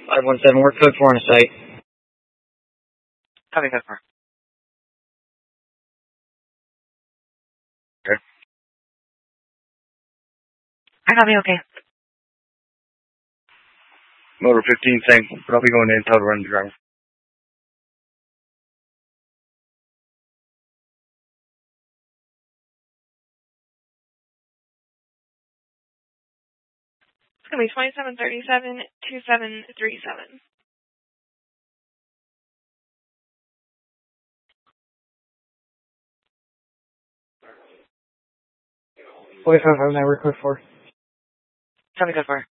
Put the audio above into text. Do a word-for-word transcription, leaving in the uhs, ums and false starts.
five one seven, work code four on a site. Copy code four. Okay. I copy, okay. Motor fifteen, same, but I'll be going in until run the driver. It's going to be twenty-seven thirty-seven, twenty-seven thirty-seven. forty-five, I have my work code four. Copy code four.